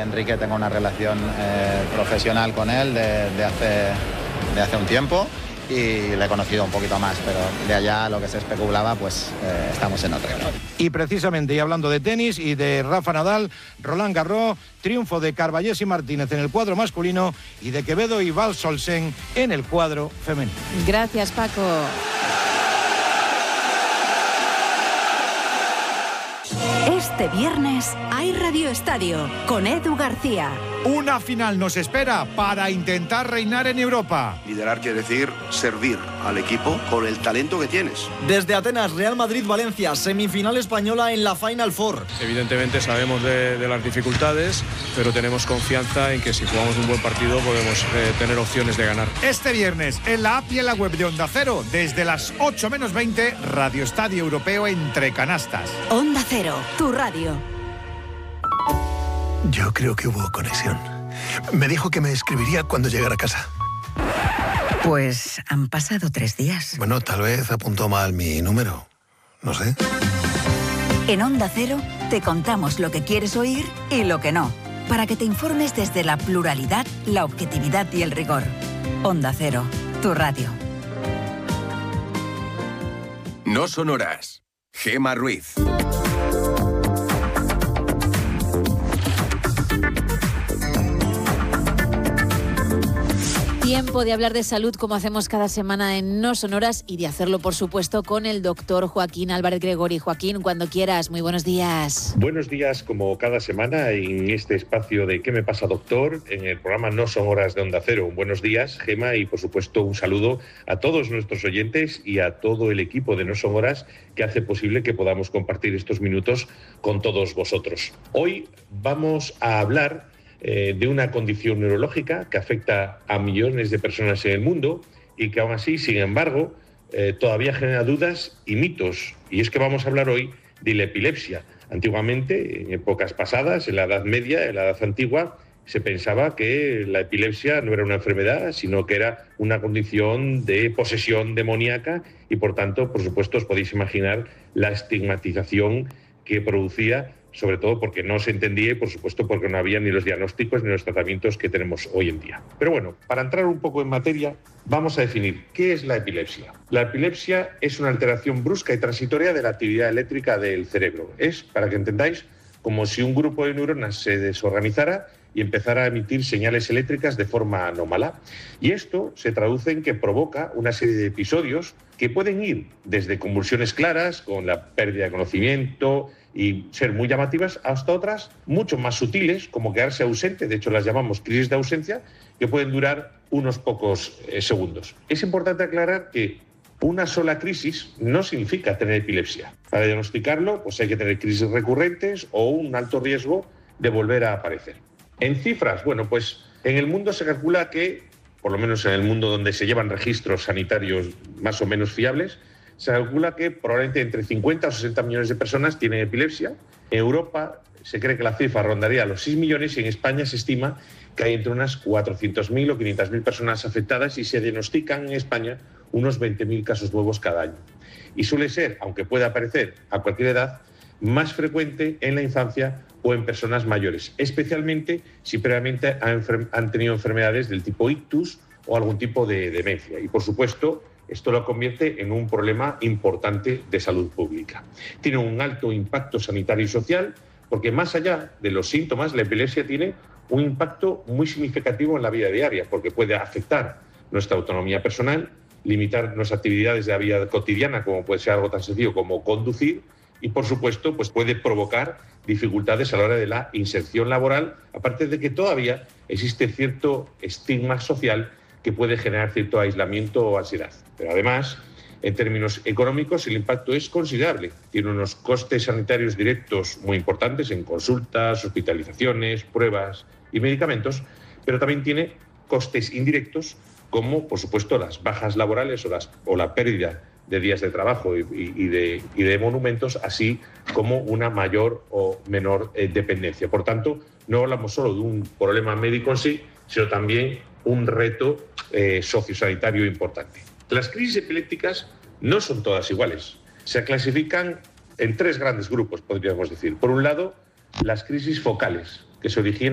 Enrique tengo una relación profesional con él de hace un tiempo y le he conocido un poquito más, pero de allá lo que se especulaba, pues estamos en otro. Y precisamente, y hablando de tenis y de Rafa Nadal, Roland Garros, triunfo de Carballés y Martínez en el cuadro masculino y de Quevedo y Valsolsen en el cuadro femenino. Gracias, Paco. Este viernes hay Radio Estadio con Edu García. Una final nos espera para intentar reinar en Europa. Liderar quiere decir servir al equipo con el talento que tienes. Desde Atenas, Real Madrid-Valencia, semifinal española en la Final Four. Evidentemente sabemos de las dificultades, pero tenemos confianza en que si jugamos un buen partido podemos tener opciones de ganar. Este viernes, en la app y en la web de Onda Cero, desde las 8 menos 20, Radio Estadio Europeo entre canastas. Onda Cero, tu radio. Yo creo que hubo conexión. Me dijo que me escribiría cuando llegara a casa. Pues han pasado 3 días. Bueno, tal vez apuntó mal mi número. No sé. En Onda Cero te contamos lo que quieres oír y lo que no, para que te informes desde la pluralidad, la objetividad y el rigor. Onda Cero, tu radio. No son horas. Gemma Ruiz. Tiempo de hablar de salud como hacemos cada semana en No Son Horas y de hacerlo, por supuesto, con el doctor Joaquín Álvarez Gregori. Joaquín, cuando quieras, muy buenos días. Buenos días, como cada semana, en este espacio de ¿Qué me pasa, doctor?, en el programa No Son Horas de Onda Cero. Buenos días, Gemma, y por supuesto un saludo a todos nuestros oyentes y a todo el equipo de No Son Horas que hace posible que podamos compartir estos minutos con todos vosotros. Hoy vamos a hablar de una condición neurológica que afecta a millones de personas en el mundo y que aún así, sin embargo, todavía genera dudas y mitos. Y es que vamos a hablar hoy de la epilepsia. Antiguamente, en épocas pasadas, en la Edad Media, en la Edad Antigua, se pensaba que la epilepsia no era una enfermedad, sino que era una condición de posesión demoníaca y, por tanto, por supuesto, os podéis imaginar la estigmatización que producía, sobre todo porque no se entendía y, por supuesto, porque no había ni los diagnósticos ni los tratamientos que tenemos hoy en día. Pero bueno, para entrar un poco en materia, vamos a definir qué es la epilepsia. La epilepsia es una alteración brusca y transitoria de la actividad eléctrica del cerebro. Es, para que entendáis, como si un grupo de neuronas se desorganizara y empezara a emitir señales eléctricas de forma anómala. Y esto se traduce en que provoca una serie de episodios que pueden ir desde convulsiones claras, con la pérdida de conocimiento y ser muy llamativas, hasta otras mucho más sutiles, como quedarse ausente, de hecho las llamamos crisis de ausencia, que pueden durar unos pocos segundos. Es importante aclarar que una sola crisis no significa tener epilepsia. Para diagnosticarlo, pues hay que tener crisis recurrentes o un alto riesgo de volver a aparecer. En cifras, bueno, pues en el mundo se calcula que, por lo menos en el mundo donde se llevan registros sanitarios más o menos fiables, se calcula que probablemente entre 50 o 60 millones de personas tienen epilepsia. En Europa se cree que la cifra rondaría los 6 millones y en España se estima que hay entre unas 400.000 o 500.000 personas afectadas y se diagnostican en España unos 20.000 casos nuevos cada año. Y suele ser, aunque pueda aparecer a cualquier edad, más frecuente en la infancia o en personas mayores, especialmente si previamente han tenido enfermedades del tipo ictus o algún tipo de demencia. Y, por supuesto, esto lo convierte en un problema importante de salud pública. Tiene un alto impacto sanitario y social porque, más allá de los síntomas, la epilepsia tiene un impacto muy significativo en la vida diaria porque puede afectar nuestra autonomía personal, limitar nuestras actividades de la vida cotidiana, como puede ser algo tan sencillo como conducir, y, por supuesto, pues puede provocar dificultades a la hora de la inserción laboral, aparte de que todavía existe cierto estigma social que puede generar cierto aislamiento o ansiedad. Pero además, en términos económicos, el impacto es considerable. Tiene unos costes sanitarios directos muy importantes en consultas, hospitalizaciones, pruebas y medicamentos, pero también tiene costes indirectos como, por supuesto, las bajas laborales o la pérdida de días de trabajo y de monumentos, así como una mayor o menor dependencia. Por tanto, no hablamos solo de un problema médico en sí, sino también un reto sociosanitario importante. Las crisis epilépticas no son todas iguales. Se clasifican en 3 grandes grupos, podríamos decir. Por un lado, las crisis focales, que se originan